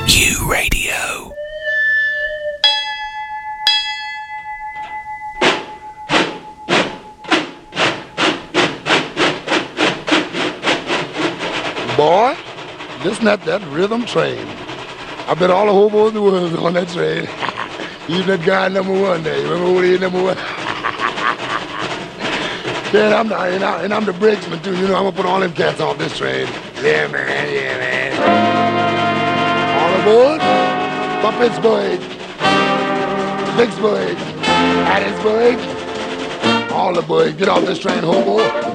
U Radio. Boy, listen at that rhythm train. I bet all the hobos in the world is on that train. Even that guy number one there. You remember who he is, number one? Yeah, and I'm the brakesman too. You know, I'm gonna put all them cats off this train. Yeah, man. Yeah, man. All aboard for Pittsburgh, Vicksburg, Hattiesburg. All aboard. Get off this train, hobo.